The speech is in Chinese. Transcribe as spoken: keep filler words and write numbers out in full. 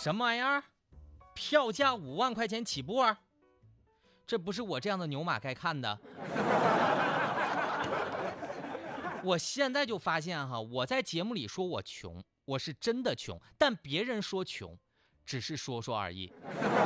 什么玩意儿？票价五万块钱起步？这不是我这样的牛马该看的。我现在就发现哈，我在节目里说我穷，我是真的穷，但别人说穷，只是说说而已。